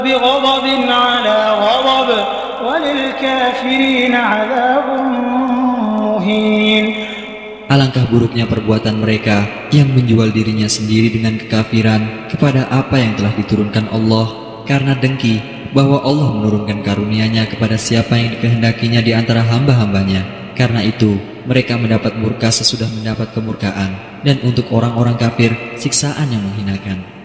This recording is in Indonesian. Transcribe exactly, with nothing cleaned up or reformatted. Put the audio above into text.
بغضب على غضب وللكافرين عذاب مهين. Alangkah buruknya perbuatan mereka yang menjual dirinya sendiri dengan kekafiran kepada apa yang telah diturunkan Allah karena dengki bahwa Allah menurunkan karunia-Nya kepada siapa yang dikehendakinya di antara hamba-hambanya. Karena itu, mereka mendapat murka sesudah mendapat kemurkaan, dan untuk orang-orang kafir, siksaan yang menghinakan.